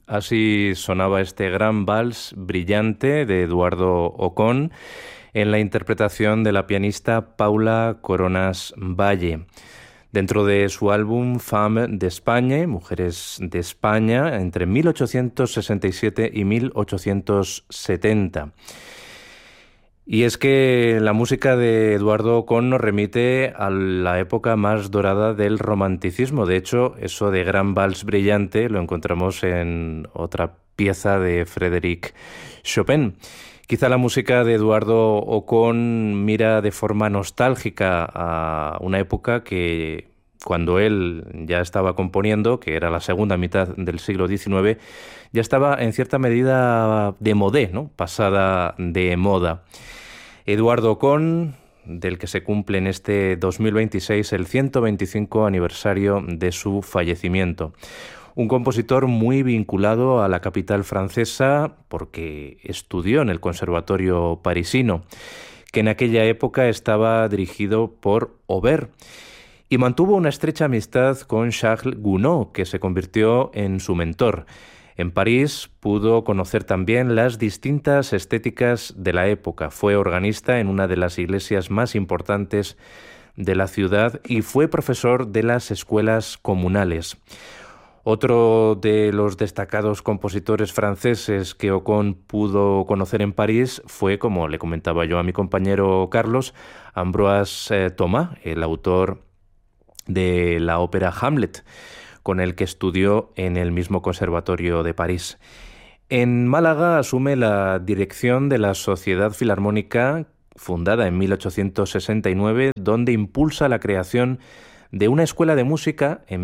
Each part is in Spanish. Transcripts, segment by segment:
Así sonaba este gran vals brillante de Eduardo Ocón en la interpretación de la pianista Paula Coronas Valle. Dentro de su álbum Femmes d'Espagne, Mujeres de España, entre 1867 y 1870. Y es que la música de Eduardo Ocón nos remite a la época más dorada del romanticismo. De hecho, eso de gran vals brillante lo encontramos en otra pieza de Frédéric Chopin. Quizá la música de Eduardo Ocón mira de forma nostálgica a una época que, cuando él ya estaba componiendo, que era la segunda mitad del siglo XIX, ya estaba en cierta medida de modé, ¿no? Pasada de moda. Eduardo Ocón, del que se cumple en este 2026 el 125 aniversario de su fallecimiento. Un compositor muy vinculado a la capital francesa porque estudió en el Conservatorio parisino, que en aquella época estaba dirigido por Auber, y mantuvo una estrecha amistad con Charles Gounod, que se convirtió en su mentor. En París pudo conocer también las distintas estéticas de la época. Fue organista en una de las iglesias más importantes de la ciudad y fue profesor de las escuelas comunales. Otro de los destacados compositores franceses que Ocón pudo conocer en París fue, como le comentaba yo a mi compañero Carlos, Ambroise Thomas, el autor de la ópera Hamlet, con el que estudió en el mismo Conservatorio de París. En Málaga asume la dirección de la Sociedad Filarmónica, fundada en 1869, donde impulsa la creación de una escuela de música en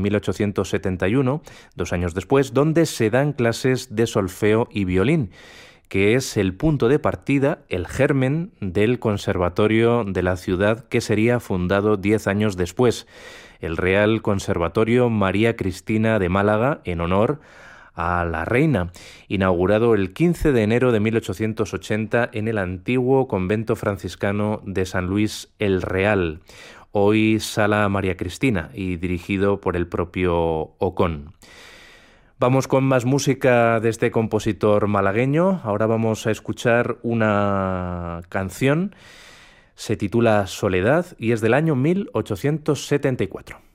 1871, 2 años después, donde se dan clases de solfeo y violín, que es el punto de partida, el germen del Conservatorio de la ciudad, que sería fundado 10 años después, el Real Conservatorio María Cristina de Málaga, en honor a la reina, inaugurado el 15 de enero de 1880 en el antiguo convento franciscano de San Luis el Real, hoy Sala María Cristina, y dirigido por el propio Ocón. Vamos con más música de este compositor malagueño. Ahora vamos a escuchar una canción. Se titula Soledad y es del año 1874.